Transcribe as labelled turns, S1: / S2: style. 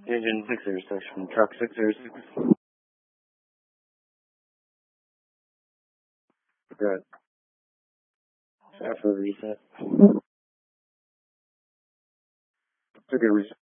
S1: Engine 606 from truck 606. Good. After the reset. Took a reset.